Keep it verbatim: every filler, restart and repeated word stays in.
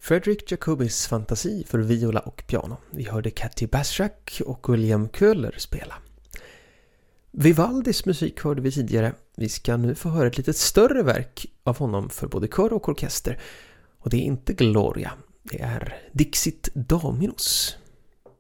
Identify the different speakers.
Speaker 1: Frederick Jacobis fantasi för viola och piano. Vi hörde Cathy Baschak och William Köhler spela. Vivaldis musik hörde vi tidigare. Vi ska nu få höra ett lite större verk av honom för både kör och orkester. Och det är inte Gloria, det är Dixit Dominus.